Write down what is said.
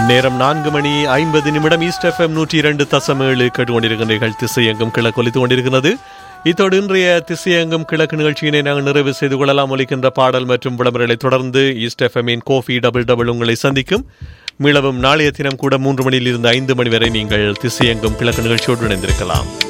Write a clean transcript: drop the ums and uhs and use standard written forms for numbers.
நேரம் 4:50 east FM 102.7 கேட்டுக்கொண்டிருக்கின்றீர்கள். திசையெங்கும் கிழக்கு ஒலித்துக் கொண்டிருக்கிறது. இத்தோடு இன்றைய திசையெங்கும் கிழக்கு நிகழ்ச்சியினை நாங்கள் நிறைவு செய்து கொள்ளலாம். ஒலிக்கின்ற பாடல் மற்றும் விளம்பரங்களை தொடர்ந்து ஈஸ்ட் எஃப்எம்மின் கோஃபி டபுள் உங்களை சந்திக்கும். மீளவும் நாளைய தினம் கூட 3 மணியிலிருந்து 5 மணி வரை நீங்கள் திசையெங்கும் கிழக்கு நிகழ்ச்சியோடு இணைந்திருக்கலாம்.